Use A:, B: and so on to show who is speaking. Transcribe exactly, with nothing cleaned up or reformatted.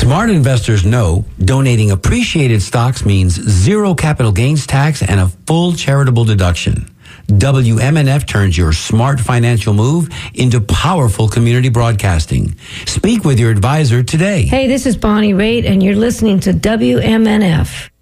A: Smart investors know donating appreciated stocks means zero capital gains tax and a full charitable deduction. W M N F turns your smart financial move into powerful community broadcasting. Speak with your advisor today.
B: Hey, this is Bonnie Raitt, and you're listening to W M N F.